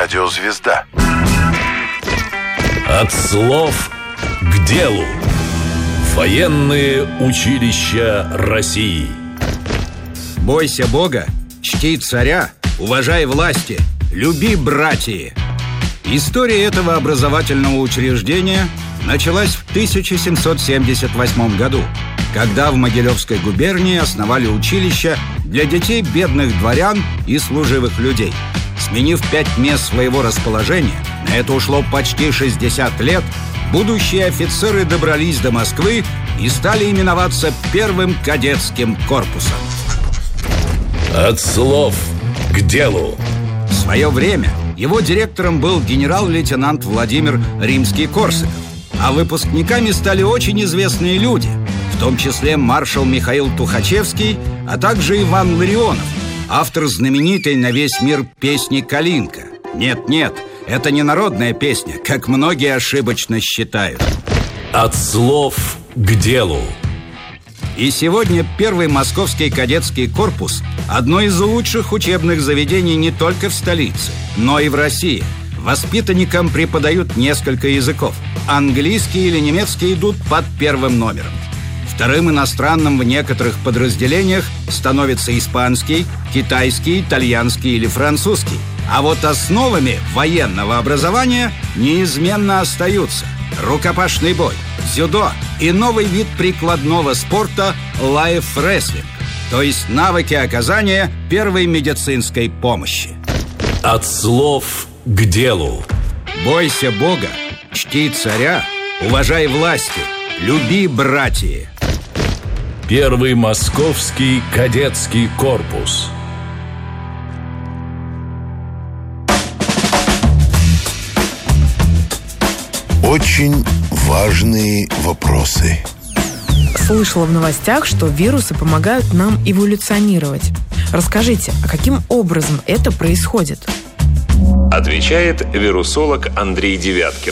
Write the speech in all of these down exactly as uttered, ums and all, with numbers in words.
Радиозвезда. От слов к делу. Военные училища России. Бойся Бога, чти царя, уважай власти, люби братья. История этого образовательного учреждения началась в тысяча семьсот семьдесят восьмом году, когда в Могилевской губернии основали училище для детей бедных дворян и служивых людей. Сменив пять мест своего расположения, на это ушло почти шестьдесят лет, будущие офицеры добрались до Москвы и стали именоваться первым кадетским корпусом. От слов к делу. В свое время его директором был генерал-лейтенант Владимир Римский-Корсаков, а выпускниками стали очень известные люди, в том числе маршал Михаил Тухачевский, а также Иван Ларионов, автор знаменитой на весь мир песни «Калинка». Нет-нет, это не народная песня, как многие ошибочно считают. От слов к делу. И сегодня первый московский кадетский корпус – одно из лучших учебных заведений не только в столице, но и в России. Воспитанникам преподают несколько языков. Английский или немецкий идут под первым номером. Вторым иностранным в некоторых подразделениях становится испанский, китайский, итальянский или французский. А вот основами военного образования неизменно остаются рукопашный бой, дзюдо и новый вид прикладного спорта лайф-рестлинг, то есть навыки оказания первой медицинской помощи. От слов к делу. Бойся Бога, чти царя, уважай власти, люби братья. Первый московский кадетский корпус. Очень важные вопросы. Слышала в новостях, что вирусы помогают нам эволюционировать. Расскажите, а каким образом это происходит? Отвечает вирусолог Андрей Девяткин.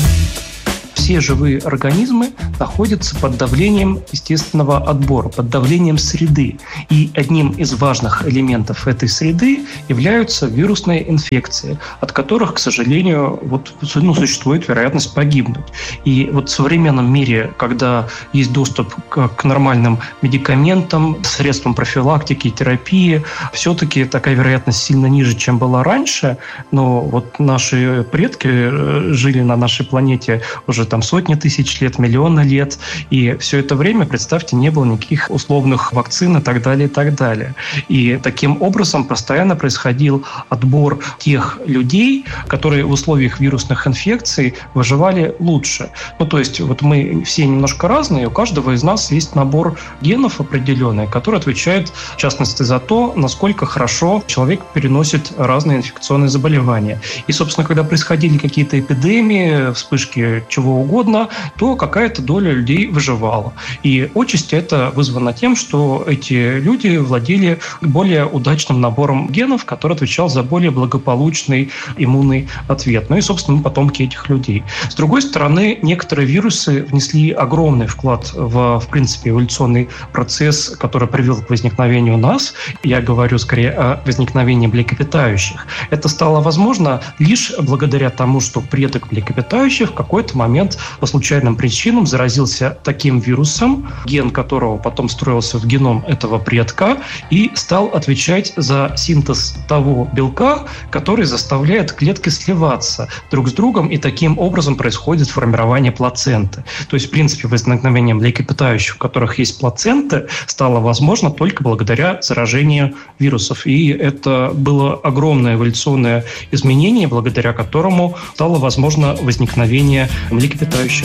Все живые организмы находятся под давлением естественного отбора, под давлением среды. И одним из важных элементов этой среды являются вирусные инфекции, от которых, к сожалению, вот, ну, существует вероятность погибнуть. И вот в современном мире, когда есть доступ к, к нормальным медикаментам, средствам профилактики, терапии, все-таки такая вероятность сильно ниже, чем была раньше. Но вот наши предки жили на нашей планете уже там сотни тысяч лет, миллионы лет, и все это время, представьте, не было никаких условных вакцин и так далее, и так далее. И таким образом постоянно происходил отбор тех людей, которые в условиях вирусных инфекций выживали лучше. Ну, то есть вот мы все немножко разные, у каждого из нас есть набор генов определенный, который отвечает, в частности, за то, насколько хорошо человек переносит разные инфекционные заболевания. И, собственно, когда происходили какие-то эпидемии, вспышки чего угодно, то какая-то доля людей выживала. И отчасти это вызвано тем, что эти люди владели более удачным набором генов, который отвечал за более благополучный иммунный ответ. Ну и, собственно, потомки этих людей. С другой стороны, некоторые вирусы внесли огромный вклад в, в принципе, эволюционный процесс, который привел к возникновению нас. Я говорю скорее о возникновении млекопитающих. Это стало возможно лишь благодаря тому, что предок млекопитающих в какой-то момент по случайным причинам заразился таким вирусом, ген которого потом встроился в геном этого предка и стал отвечать за синтез того белка, который заставляет клетки сливаться друг с другом, и таким образом происходит формирование плаценты. То есть, в принципе, возникновение млекопитающих, у которых есть плаценты, стало возможно только благодаря заражению вирусов. И это было огромное эволюционное изменение, благодаря которому стало возможно возникновение млекопитающих.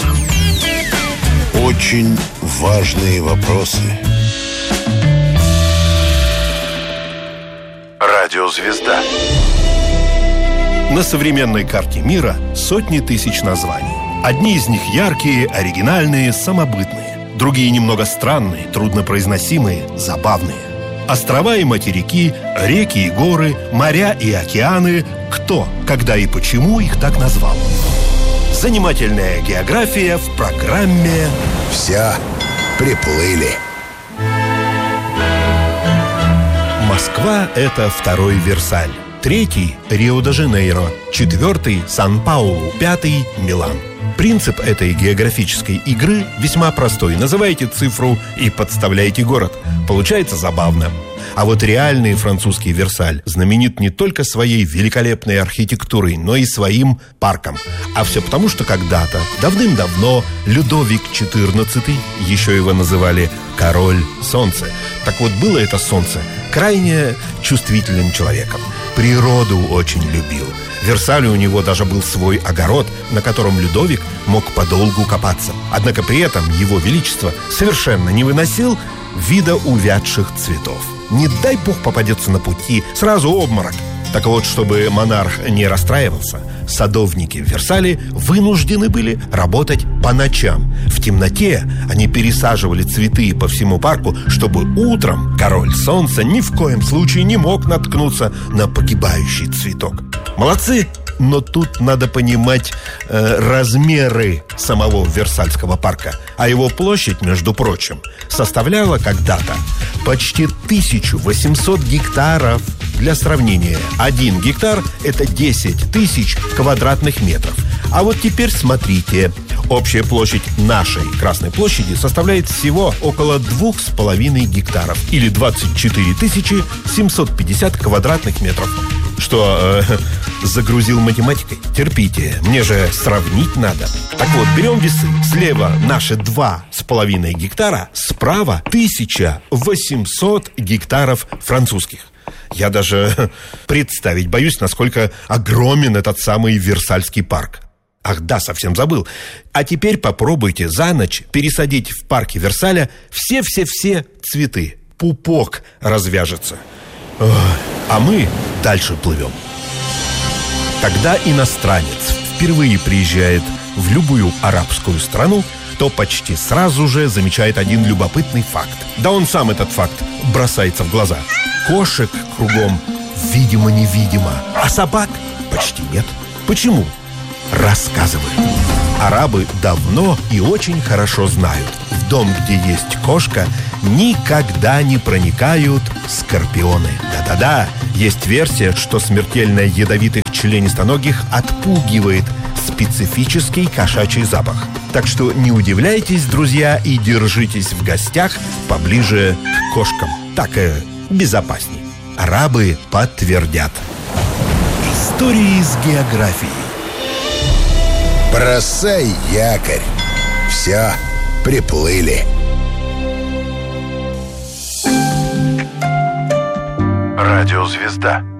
Очень важные вопросы. Радиозвезда. На современной карте мира сотни тысяч названий. Одни из них яркие, оригинальные, самобытные. Другие немного странные, труднопроизносимые, забавные. Острова и материки, реки и горы, моря и океаны. Кто, когда и почему их так назвал? Занимательная география в программе «Вся приплыли». Москва – это второй Версаль. третий – Рио-де-Жанейро, четвертый – Сан-Паулу, пятый – Милан. Принцип этой географической игры весьма простой. Называете цифру и подставляете город. Получается забавно. А вот реальный французский Версаль знаменит не только своей великолепной архитектурой, но и своим парком. А все потому, что когда-то, давным-давно, Людовик четырнадцатый, еще его называли «Король Солнца». Так вот, было это солнце крайне чувствительным человеком. Природу очень любил. В Версале у него даже был свой огород, на котором Людовик мог подолгу копаться. Однако при этом его величество совершенно не выносил вида увядших цветов. Не дай бог попадется на пути, сразу обморок. Так вот, чтобы монарх не расстраивался, садовники в Версале вынуждены были работать по ночам. В темноте они пересаживали цветы по всему парку, чтобы утром король солнца ни в коем случае не мог наткнуться на погибающий цветок. Молодцы! Но тут надо понимать э, размеры самого Версальского парка. А его площадь, между прочим, составляла когда-то почти тысяча восемьсот гектаров. Для сравнения, один гектар – это десять тысяч квадратных метров. А вот теперь смотрите. Общая площадь нашей Красной площади составляет всего около двух с половиной гектаров, или двадцать четыре тысячи семьсот пятьдесят квадратных метров. Что, э, загрузил математикой? Терпите, мне же сравнить надо. Так вот, берем весы. Слева наши два с половиной гектара, справа тысяча восемьсот гектаров французских. Я даже представить боюсь, насколько огромен этот самый Версальский парк. Ах да, совсем забыл. А теперь попробуйте за ночь пересадить в парке Версаля все-все-все цветы. Пупок развяжется. Ох, а мы дальше плывем. Когда иностранец впервые приезжает в любую арабскую страну, то почти сразу же замечает один любопытный факт. Да он сам этот факт бросается в глаза. Кошек кругом видимо-невидимо, а собак почти нет. Почему? Рассказываю. Арабы давно и очень хорошо знают: в дом, где есть кошка, никогда не проникают скорпионы. Да-да-да, есть версия, что смертельно ядовитых членистоногих отпугивает специфический кошачий запах. Так что не удивляйтесь, друзья, и держитесь в гостях поближе к кошкам. Так э, безопасней. Арабы подтвердят. Истории с географией. Бросай якорь. Все, приплыли. Радиозвезда.